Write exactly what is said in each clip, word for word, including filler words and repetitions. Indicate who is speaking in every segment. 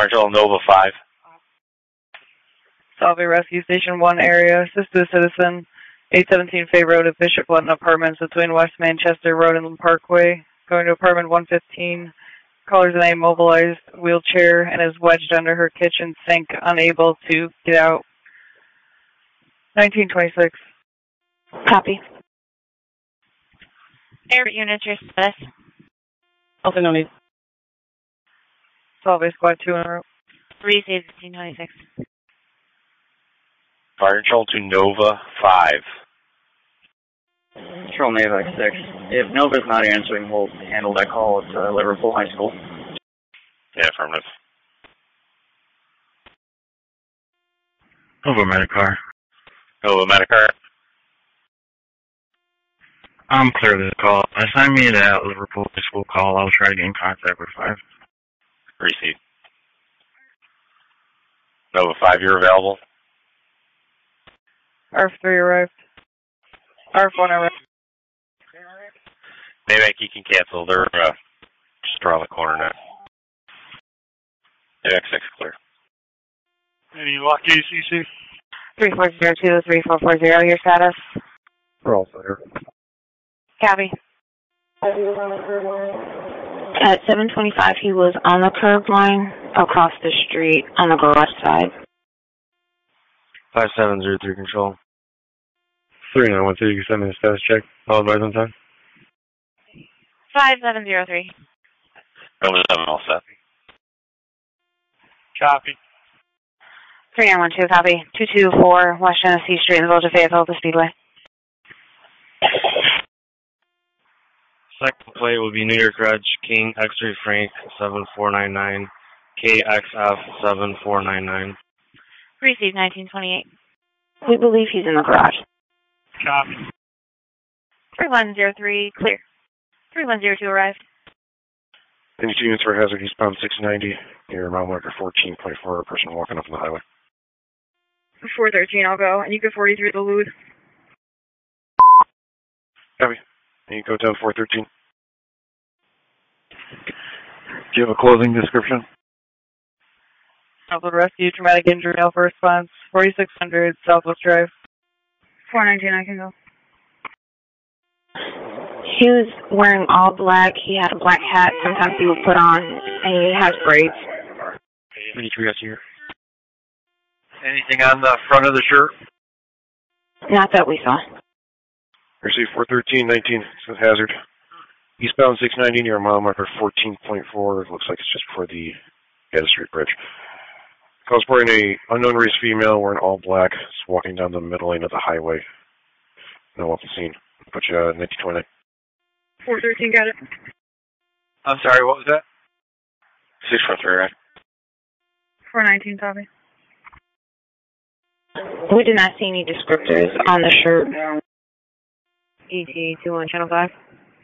Speaker 1: Control, Nova five.
Speaker 2: Salve Rescue Station one area. Assist a citizen. eight seventeen Fay Road at Bishop Blunt Apartments between West Manchester Road and Parkway. Going to apartment one fifteen. Caller's in a immobilized wheelchair and is wedged under her kitchen sink, unable to get out. nineteen twenty-six.
Speaker 3: Copy.
Speaker 4: Air units, your status.
Speaker 2: Nothing on me. Salve Squad two in a row.
Speaker 4: Received nineteen twenty-six.
Speaker 1: Fire Control to Nova five.
Speaker 5: Control Nava six. If Nova's not answering, we'll handle that call at uh, Liverpool High School.
Speaker 1: Yeah, affirmative.
Speaker 6: Nova Medicar.
Speaker 1: Nova Medicar.
Speaker 6: I'm clear of this call. Assign me that Liverpool High School call. I'll try to get in contact with five.
Speaker 1: Receive. Nova five, you're available.
Speaker 2: R F three arrived. R F one arrived.
Speaker 1: Maybank, you can cancel. They're uh, just around the corner now. X six clear.
Speaker 7: Any luck, A C C?
Speaker 3: three four zero two three four four zero, your status?
Speaker 8: We're all clear.
Speaker 3: Copy. At seven twenty-five, he was on the curb line across the street on the garage side.
Speaker 8: five seven zero three Control. three nine one three, you can send me a status check. I'll advise on time.
Speaker 4: five seven zero three.
Speaker 1: Nova seven, all set.
Speaker 7: Copy.
Speaker 3: three nine one two, copy. two two four West Genesee Street in the Village of Fayetteville, the Speedway.
Speaker 8: Second plate will be New York Reg King X-Ray Frank seven four nine nine K X F seven four nine nine.
Speaker 4: Received nineteen twenty-eight.
Speaker 3: We believe he's in the garage.
Speaker 7: Copy.
Speaker 4: three one zero three, clear. three one zero two arrived.
Speaker 8: Any two units for hazard eastbound six ninety near mile marker fourteen point four, a person walking up on the highway.
Speaker 2: four thirteen, I'll go. And you get forty-three to Lude.
Speaker 8: Copy. And you go down four thirteen. Do you have a closing description?
Speaker 2: Southwood Rescue, traumatic injury, Alpha response, forty-six hundred Southwest Drive. four nineteen, I can go.
Speaker 3: He was wearing all black. He had a black hat. Sometimes he would put on, and he has braids.
Speaker 8: eighty-three S here.
Speaker 1: Anything on the front of the shirt?
Speaker 3: Not that we saw.
Speaker 8: Receive four thirteen nineteen, says hazard. Eastbound six ninety near mile marker fourteen point four. It looks like it's just before the Gaddis Street Bridge. Cosplaying a unknown race female wearing all black. It's walking down the middle lane of the highway. No one can see. Put you uh, nineteen twenty.
Speaker 2: four thirteen, got it.
Speaker 1: I'm sorry, what was that? six four three, right?
Speaker 2: four nineteen, copy.
Speaker 3: We did not see any descriptors on the shirt.
Speaker 2: E T two one, channel five.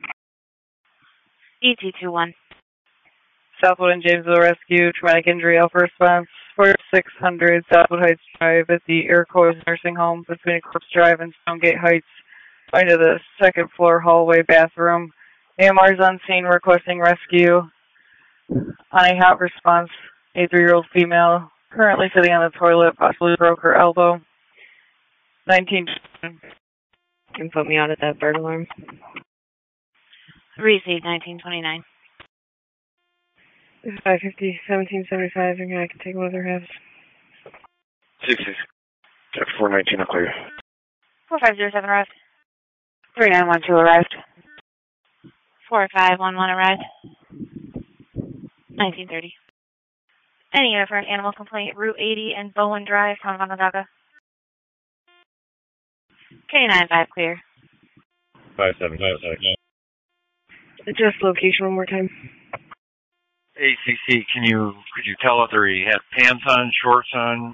Speaker 4: E T two one.
Speaker 2: Southwood and Jamesville Rescue, traumatic injury, Alpha response, forty-six hundred Southwood Heights Drive at the Air Corps Nursing Home between Corpse Drive and Stonegate Heights, into the second floor hallway bathroom. A M R is on scene requesting rescue on a hot response. A three-year-old female currently sitting on the toilet, possibly broke her elbow. nineteen.
Speaker 3: Can put me out at that bird alarm.
Speaker 4: Received nineteen twenty-nine.
Speaker 2: five fifty, seventeen seventy-five, and I can take one of their halves.
Speaker 8: six six. Check four nineteen, I'll clear you.
Speaker 4: four five zero seven arrived.
Speaker 3: three nine one two arrived.
Speaker 4: four five one one arrived. nineteen thirty. Any unit for an animal complaint, Route eighty and Bowen Drive, Town of Onondaga. K nine five clear.
Speaker 8: five seven five seven.
Speaker 2: Just location one more time.
Speaker 1: A C C, can you, could you tell whether he had pants on, shorts on,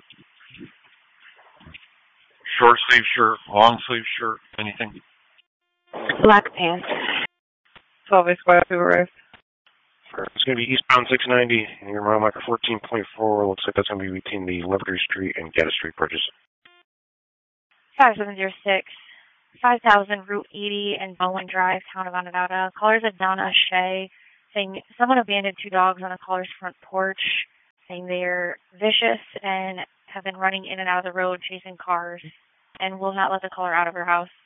Speaker 1: short sleeve shirt, long sleeve shirt, anything?
Speaker 3: Black pants.
Speaker 2: twelve Squad two arrived.
Speaker 8: It's going to be eastbound six ninety near mile marker fourteen point four. Looks like that's going to be between the Liberty Street and Gaddis Street bridges.
Speaker 4: five seven zero six. five thousand Route eighty and Bowen Drive, Town of Onondaga. Callers at Donna Shea saying someone abandoned two dogs on the caller's front porch. saying they're vicious and have been running in and out of the road chasing cars and will not let the caller out of her house.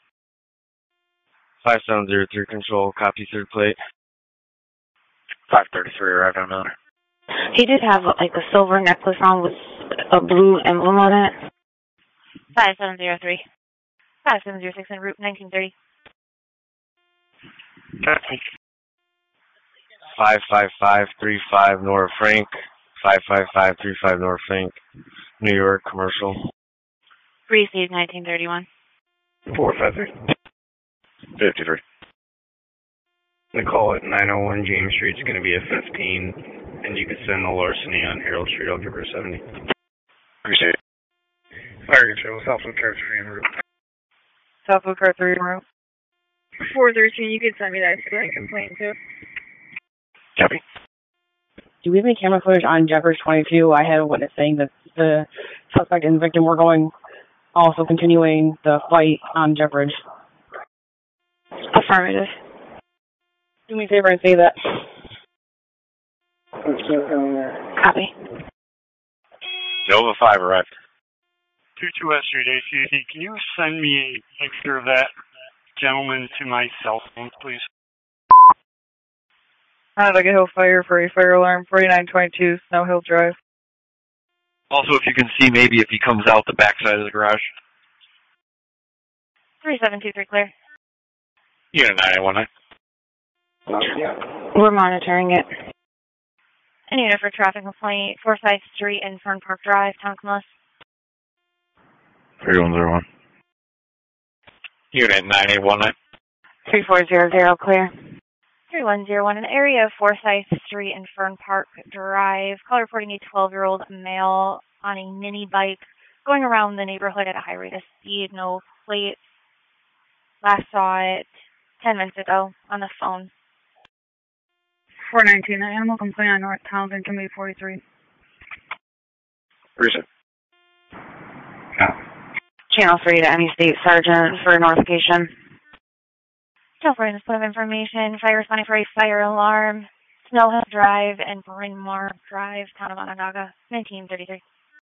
Speaker 6: five seven zero three control, copy third plate.
Speaker 5: five thirty-three, arrived on Miller.
Speaker 3: He did have like a silver necklace on with a blue emblem on it.
Speaker 4: five seven zero three. five seven zero six en route nineteen thirty.
Speaker 6: five five five three five Nora Frank. five five five three five Nora Frank. New York, commercial.
Speaker 4: Received nineteen thirty-one.
Speaker 8: four five three. fifty-three.
Speaker 9: The call at nine oh one James Street is going to be a fifteen, and you can send the larceny on Harold Street. I'll give her a seventy.
Speaker 8: Appreciate it.
Speaker 7: Fire control, Southwood Car three en route.
Speaker 2: Southwood Car three en route.
Speaker 10: four thirteen, you could send me that second complaint too.
Speaker 8: Copy.
Speaker 11: Do we have any camera footage on Jeffers twenty-two? I had a witness saying that the suspect and victim were going, also continuing the fight on Jeffers.
Speaker 3: Affirmative.
Speaker 11: Do me a favor and say that.
Speaker 3: Copy.
Speaker 6: Nova five arrived.
Speaker 7: two two West Street, A C C. Can you send me a picture of that gentleman to my cell phone, please?
Speaker 2: Onondaga Hill Fire for a fire alarm, forty-nine twenty-two Snow Hill Drive.
Speaker 1: Also, if you can see maybe if he comes out the backside of the garage.
Speaker 4: three seven two three clear.
Speaker 6: Unit nine eight one nine.
Speaker 3: We're monitoring it.
Speaker 4: An unit for traffic complaint, Forsyth Street and Fern Park Drive, Town Camillus.
Speaker 6: three one zero one. Unit nine eight one nine.
Speaker 3: three four zero zero clear.
Speaker 4: three one zero one, an area of Forsyth Street and Fern Park Drive. Call reporting a twelve-year-old male on a mini bike going around the neighborhood at a high rate of speed, no plates. Last saw it ten minutes ago on the phone.
Speaker 10: four nineteen, an animal complaint on North Townsend, can be forty-three.
Speaker 8: Appreciate it.
Speaker 3: Channel three to any state sergeant for notification.
Speaker 4: California Display of Information, fire responding for a fire alarm, Snow Hill Drive and Bryn Mawr Drive, Town of Onondaga, nineteen thirty-three.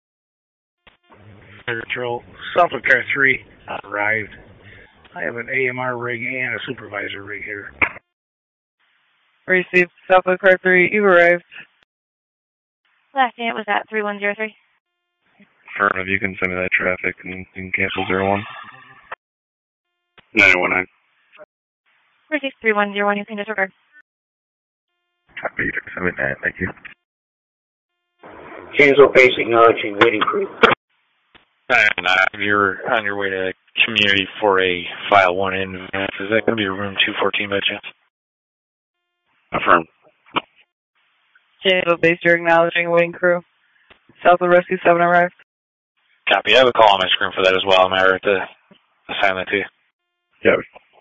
Speaker 7: Fire control, Southwood Car three arrived. I have an A M R rig and a supervisor rig here.
Speaker 2: Received Southwood Car three, you've arrived.
Speaker 4: Last unit was at three one zero three.
Speaker 6: Affirmative, you can send me that traffic and you can cancel zero one.
Speaker 8: nine one nine.
Speaker 4: Received three one zero one, you can disregard.
Speaker 6: Copy, you can send me that, thank you.
Speaker 5: Janesville base acknowledging waiting crew.
Speaker 6: And uh, you're on your way to community for a file one in. Is that going to be room two fourteen by chance? Affirm.
Speaker 2: Janesville base, you're acknowledging waiting crew. Southwood Rescue seven arrived.
Speaker 6: Copy. I have a call on my screen for that as well. Am I right to assign that to you?
Speaker 8: Yeah.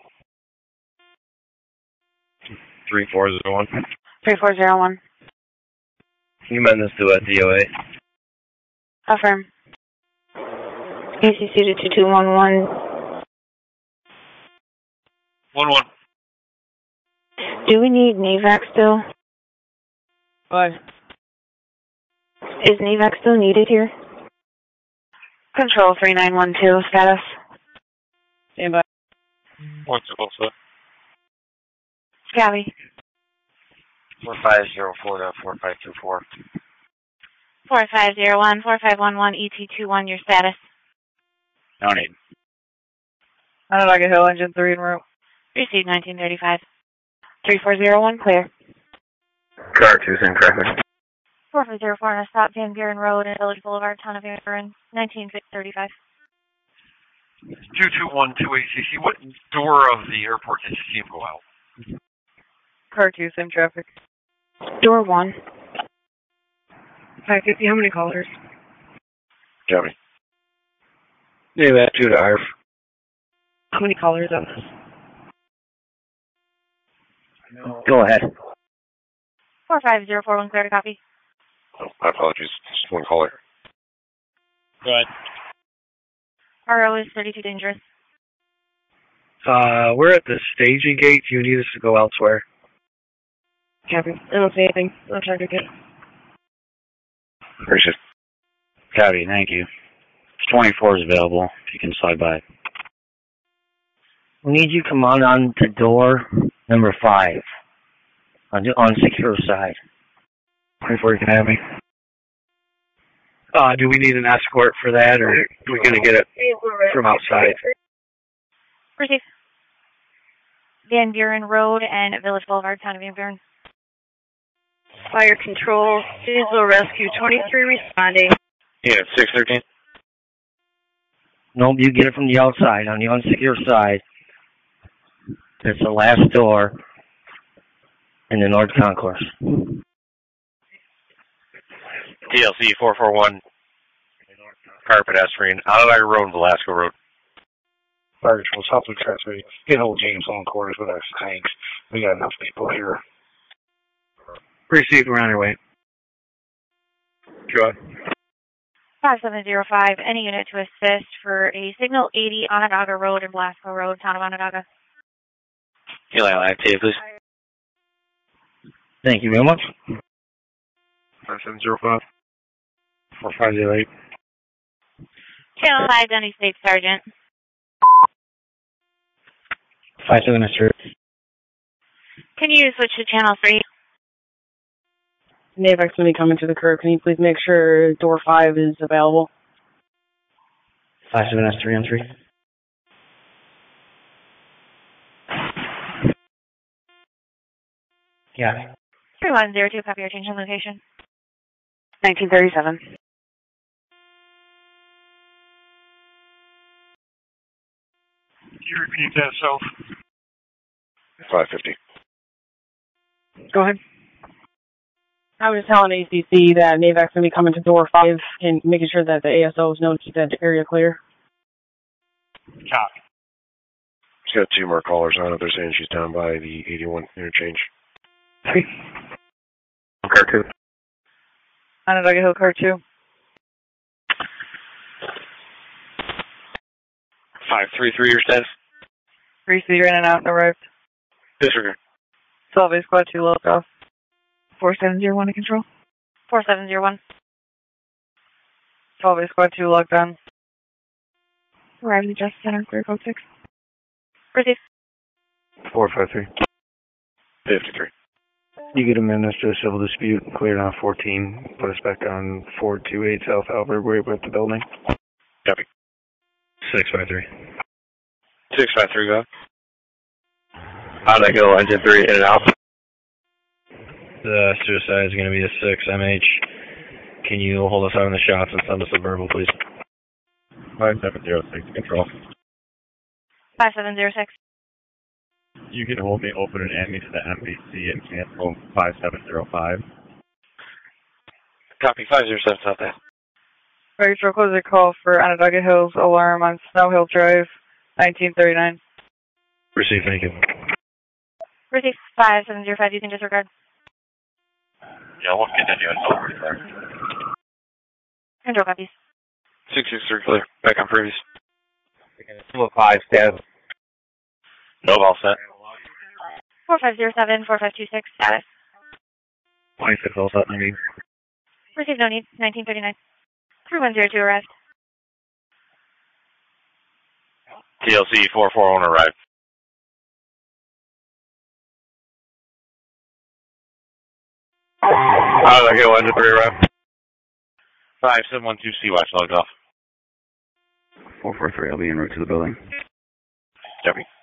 Speaker 6: three four zero one.
Speaker 3: three four zero one.
Speaker 9: Can you amend this to a D O A?
Speaker 3: Affirm. A C C to two two one one.
Speaker 1: one one.
Speaker 3: Do we need NAVAC still?
Speaker 11: What?
Speaker 3: Is NAVAC still needed here? Control three nine one two, status.
Speaker 11: Stand by.
Speaker 6: What's it also?
Speaker 3: Scabby.
Speaker 6: four five zero four four five two four.
Speaker 4: four five zero one, four five one one, E T two one, your status.
Speaker 6: No need.
Speaker 2: Onondaga Hill, engine three en route.
Speaker 4: Received nineteen thirty-five.
Speaker 3: three four zero one, clear.
Speaker 6: Car two, same traffic.
Speaker 4: four five zero four on a stop, Van Buren Road and Village Boulevard, Town of Van Buren, nineteen thirty-five.
Speaker 1: two two one two A C C, what door of the airport did you see him go out?
Speaker 2: Car two, same traffic.
Speaker 3: Door one.
Speaker 10: five fifty, how many callers?
Speaker 8: Copy.
Speaker 9: Yeah, that two to A R F.
Speaker 10: How many callers on this?
Speaker 9: Go ahead.
Speaker 4: four five zero four one, clear to copy.
Speaker 8: Oh, my apologies. Just one caller.
Speaker 6: Go ahead.
Speaker 4: R O is thirty-two dangerous.
Speaker 9: Uh, we're at the staging gate. You need us to go elsewhere.
Speaker 10: Copy. I don't see anything. I'll try to get
Speaker 8: Appreciate it.
Speaker 12: Copy, thank you. twenty-four is available. If you can slide by.
Speaker 13: We need you to come on on to door number five on the unsecure side.
Speaker 12: twenty-four, you can have me.
Speaker 14: Uh, do we need an escort for that, or are we going to get it from outside?
Speaker 4: Receive. Van Buren Road and Village Boulevard, Town of Van Buren.
Speaker 10: Fire control, Diesel Rescue twenty-three responding.
Speaker 8: Yeah, six thirteen.
Speaker 13: Nope, you get it from the outside on the unsecure side. It's the last door in the North Concourse.
Speaker 8: T L C four four one, car pedestrian, Onondaga Road and Velasco Road.
Speaker 14: Fire control, Southwood Expressway. Get hold James on quarters with our tanks. We got enough people here. Received, we're on our way.
Speaker 8: Go ahead.
Speaker 4: five seven zero five, any unit to assist for a signal eighty Onondaga Road and Velasco Road, Town of Onondaga.
Speaker 6: Eli, active, please.
Speaker 13: Thank you very much.
Speaker 8: five seven zero five. four five zero eight.
Speaker 4: Channel five, Dundee State Sergeant.
Speaker 12: five seven is true.
Speaker 4: Can you switch to channel three?
Speaker 11: Navex's going to be coming to the curb. Can you please make sure door five is available?
Speaker 12: five seven S three on three. Yeah.
Speaker 4: three one zero two, copy your change in location.
Speaker 2: nineteen thirty-seven.
Speaker 7: Can you repeat that, self?
Speaker 8: five fifty.
Speaker 11: Go ahead. I was just telling A C C that Navex's going to be coming to door five and making sure that the A S Os know to keep that area clear.
Speaker 7: Copy.
Speaker 8: She's got two more callers on it. They're saying she's down by the eighty-one interchange.
Speaker 14: Three.
Speaker 8: Car two.
Speaker 2: Onondaga Hill, car two.
Speaker 8: five three three, your status?
Speaker 2: three C, in and out, arrived.
Speaker 8: Disregard.
Speaker 2: Solvay Squad two, logged off. four seven zero one to control.
Speaker 4: four seven zero one.
Speaker 2: Solvay Squad two, logged on.
Speaker 10: Arrived at Justice Center, clear code six.
Speaker 4: Receive.
Speaker 8: four five three. fifty-three.
Speaker 9: You get a minute to a civil dispute, cleared on fourteen, put us back on four two eight South Albert, we're with the building.
Speaker 8: Copy.
Speaker 9: six five three.
Speaker 8: six five three, go. Onondaga Hill, engine three, in and out.
Speaker 9: The suicide is going to be a six M H. Can you hold us out on the shots and send us a verbal, please?
Speaker 8: five seven zero six, control.
Speaker 4: five seven zero six.
Speaker 15: You can hold me open and add me to the M B C and cancel five seven zero five.
Speaker 8: Copy, five zero seven, South there.
Speaker 2: Fire control, close a call for Onondaga Hills alarm on Snow Hill Drive, nineteen thirty-nine.
Speaker 9: Receive, thank you.
Speaker 4: Receive five seven zero five, you can disregard.
Speaker 8: Yeah, we'll continue until we're there.
Speaker 4: Control copies.
Speaker 8: six six three, clear. Back on previous.
Speaker 6: two five, status.
Speaker 8: No, all set.
Speaker 4: four five zero seven, four five two six, status.
Speaker 9: twenty-six, all set, maybe.
Speaker 4: Receive, no need, nineteen thirty-nine. three one zero two, arrived.
Speaker 8: T L C four four one, arrived. Onondaga Hill, engine three, arrived. five seven one two, C-Watch, logged off.
Speaker 16: four four three, I'll be en route to the building.
Speaker 8: Copy.